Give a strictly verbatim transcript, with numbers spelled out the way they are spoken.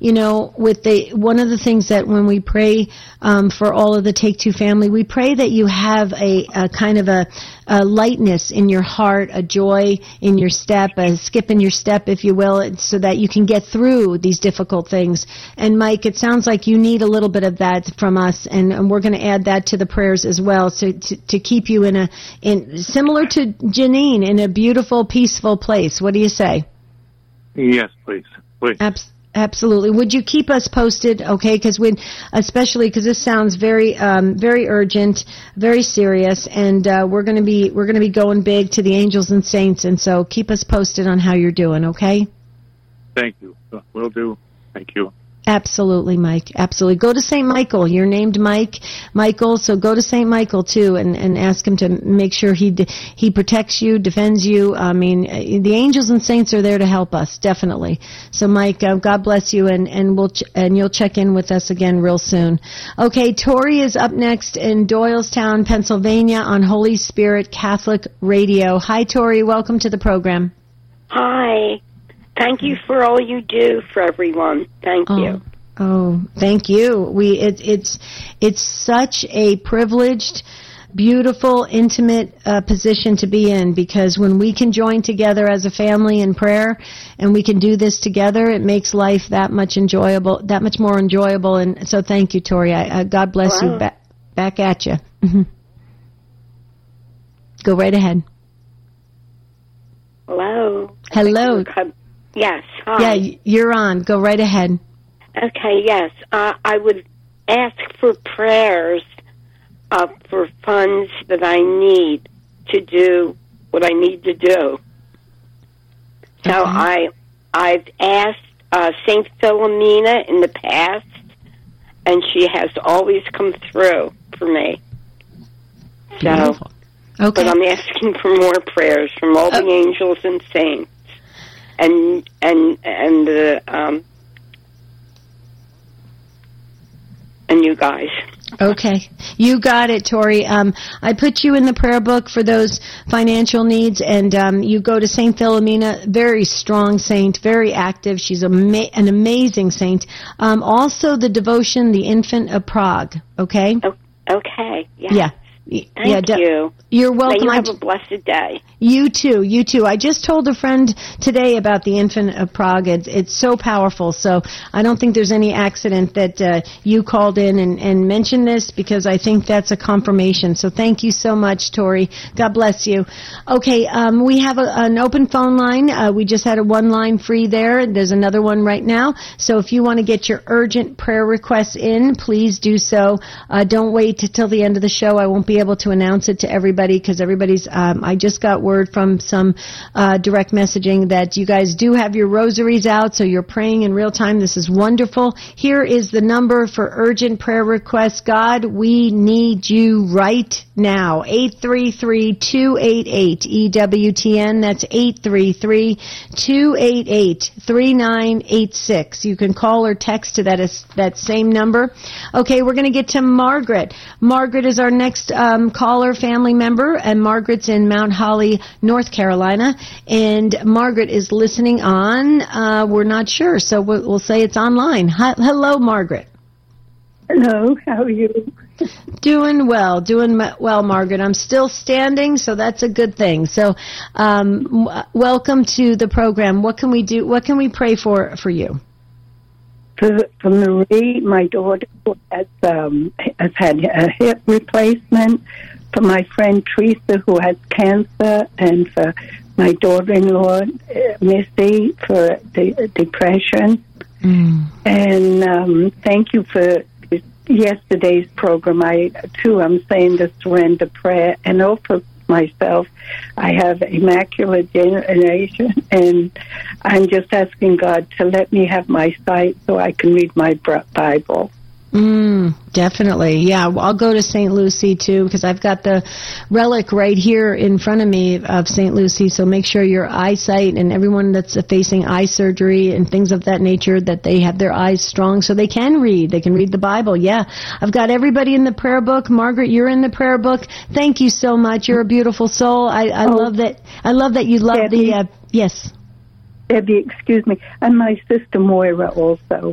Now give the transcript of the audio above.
you know, with the one of the things that when we pray um, for all of the Take Two family, we pray that you have a, a kind of a, a lightness in your heart, a joy in your step, a skip in your step, if you will, so that you can get through these difficult things. And Mike, it sounds like you need a little bit of that from us, and, and we're going to add that to the prayers as well, so to, to keep you in a in similar to Janine in a beautiful, peaceful place. What do you say? Yes, please. Please. Abs- absolutely. Would you keep us posted? Okay, because we, especially because this sounds very, um, very urgent, very serious, and uh, we're going to be we're going to be going big to the angels and saints, and so keep us posted on how you're doing. Okay. Thank you. Will do. Thank you. Absolutely, Mike. Absolutely. Go to Saint Michael. You're named Mike, Michael, so go to Saint Michael, too, and, and ask him to make sure he he protects you, defends you. I mean, the angels and saints are there to help us, definitely. So, Mike, uh, God bless you, and, and, we'll ch- and you'll check in with us again real soon. Okay, Tori is up next in Doylestown, Pennsylvania on Holy Spirit Catholic Radio. Hi, Tori. Welcome to the program. Hi. Thank you for all you do for everyone. Thank oh, you. Oh, thank you. We it, it's it's such a privileged, beautiful, intimate uh, position to be in, because when we can join together as a family in prayer and we can do this together, it makes life that much enjoyable, that much more enjoyable. And so, thank you, Tori. I, uh, God bless Wow. you. Ba- back at you. Mm-hmm. Go right ahead. Hello. Hello. Yes, hi. Yeah, you're on. Go right ahead. Okay, yes. Uh, I would ask for prayers uh, for funds that I need to do what I need to do. So Okay. I, I've asked uh, Saint Philomena in the past, and she has always come through for me. So, Beautiful. Okay. but I'm asking for more prayers from all the Oh. angels and saints. And and and the um and you guys. Okay, you got it, Tori. Um, I put you in the prayer book for those financial needs, and um, you go to Saint Philomena, very strong saint, very active. She's ama- an amazing saint. Um, also, the devotion, the Infant of Prague. Okay. Oh, okay. Yes. Yeah. Thank yeah, d- you. You're welcome. May you I have a blessed day. You too, you too. I just told a friend today about the Infant of Prague. It's, it's so powerful, so I don't think there's any accident that uh, you called in and, and mentioned this, because I think that's a confirmation. So thank you so much, Tori. God bless you. Okay, um, we have a, an open phone line. Uh, we just had a one line free there. There's another one right now. So if you want to get your urgent prayer requests in, please do so. Uh, don't wait till the end of the show. I won't be able to announce it to everybody, because everybody's, um, I just got word from some uh, direct messaging that you guys do have your rosaries out, so you're praying in real time. This is wonderful. Here is the number for urgent prayer requests. God, we need you right now. eight three three, two eight eight, E W T N. That's eight three three, two eight eight, three nine eight six. You can call or text to that, is, that same number. Okay, we're going to get to Margaret. Margaret is our next um, caller, family member, and Margaret's in Mount Holly, North Carolina, and Margaret is listening on, uh, we're not sure, so we'll, we'll say it's online. Hi, hello, Margaret. Hello, how are you? Doing well, doing well, Margaret. I'm still standing, so that's a good thing. So, um, w- welcome to the program. What can we do? What can we pray for for you? For, for Marie, my daughter who has um, has had a hip replacement. For my friend Teresa, who has cancer, and for my daughter-in-law, uh, Missy, for the depression. Mm. And um, thank you for yesterday's program. I, too, I'm saying the surrender prayer. And also myself, I have immaculate generation, and I'm just asking God to let me have my sight so I can read my Bible. Mm, definitely. Yeah, well, I'll go to Saint Lucy, too, because I've got the relic right here in front of me of Saint Lucy, so make sure your eyesight and everyone that's facing eye surgery and things of that nature, that they have their eyes strong so they can read. They can read the Bible. Yeah, I've got everybody in the prayer book. Margaret, you're in the prayer book. Thank you so much. You're a beautiful soul. I, I oh, love that. I love that you love Debbie, the, uh, yes. Debbie, excuse me, and my sister Moira also.